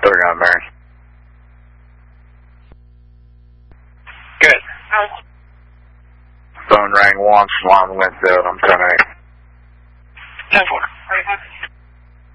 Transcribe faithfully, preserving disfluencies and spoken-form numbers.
Third gun, Mary. Good. Phone rang once, Lon Winfield, I'm ten eight. ten four.